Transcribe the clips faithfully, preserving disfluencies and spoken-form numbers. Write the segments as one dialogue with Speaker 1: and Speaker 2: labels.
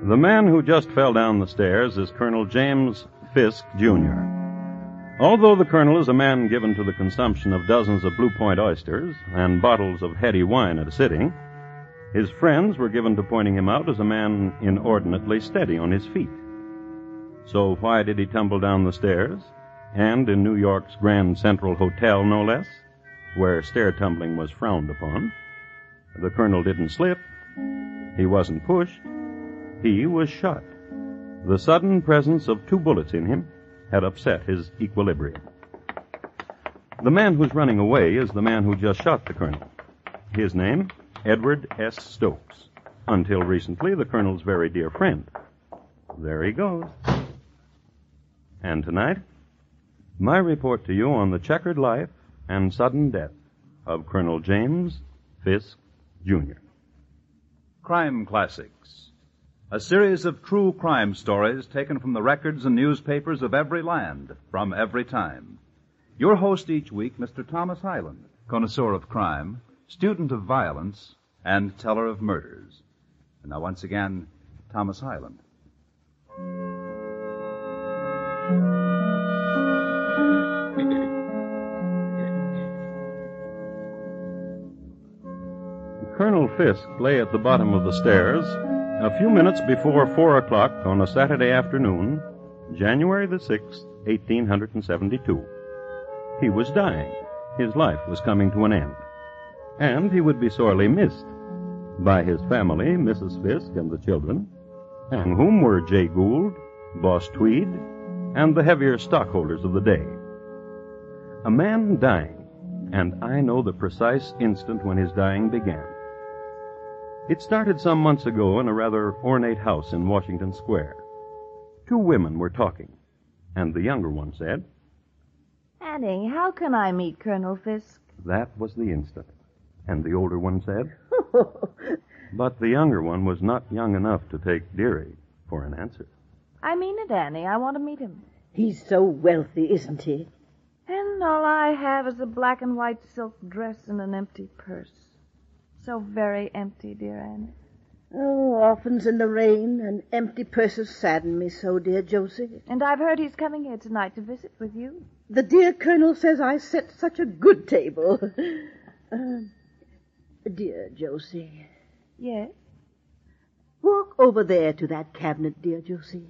Speaker 1: The man who just fell down the stairs is Colonel James Fisk, Junior Although the colonel is a man given to the consumption of dozens of Blue Point oysters and bottles of heady wine at a sitting, his friends were given to pointing him out as a man inordinately steady on his feet. So why did he tumble down the stairs, and in New York's Grand Central Hotel, no less, where stair tumbling was frowned upon? The colonel didn't slip. He wasn't pushed. He was shot. The sudden presence of two bullets in him had upset his equilibrium. The man who's running away is the man who just shot the colonel. His name, Edward S. Stokes. Until recently, the colonel's very dear friend. There he goes. And tonight, my report to you on the checkered life and sudden death of Colonel James Fisk, Junior
Speaker 2: Crime Classics, a series of true crime stories taken from the records and newspapers of every land, from every time. Your host each week, Mister Thomas Hyland, connoisseur of crime, student of violence, and teller of murders. And now once again, Thomas Hyland.
Speaker 1: Colonel Fisk lay at the bottom of the stairs a few minutes before four o'clock on a Saturday afternoon, January the sixth, eighteen seventy-two. He was dying. His life was coming to an end. And he would be sorely missed by his family, Missus Fisk, and the children, among whom were Jay Gould, Boss Tweed, and the heavier stockholders of the day. A man dying, and I know the precise instant when his dying began. It started some months ago in a rather ornate house in Washington Square. Two women were talking, and the younger one said,
Speaker 3: Annie, how can I meet Colonel Fisk?
Speaker 1: That was the instant. And the older one said, But the younger one was not young enough to take Dearie for an answer.
Speaker 3: I mean it, Annie. I want to meet him.
Speaker 4: He's so wealthy, isn't he?
Speaker 3: And all I have is a black and white silk dress and an empty purse. So very empty, dear Annie.
Speaker 4: Oh, orphans in the rain and empty purses sadden me so, dear Josie.
Speaker 3: And I've heard he's coming here tonight to visit with you.
Speaker 4: The dear Colonel says I set such a good table. uh, dear Josie.
Speaker 3: Yes?
Speaker 4: Walk over there to that cabinet, dear Josie.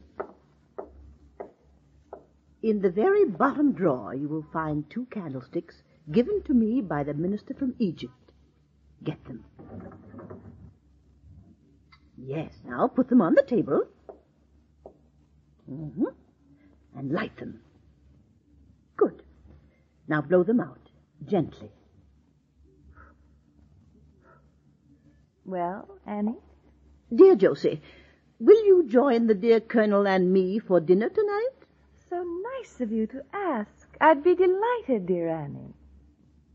Speaker 4: In the very bottom drawer you will find two candlesticks given to me by the minister from Egypt. Get them. Yes, now put them on the table. Mm-hmm. And light them. Good. Now blow them out, gently.
Speaker 3: Well, Annie?
Speaker 4: Dear Josie, will you join the dear Colonel and me for dinner tonight?
Speaker 3: So nice of you to ask. I'd be delighted, dear Annie.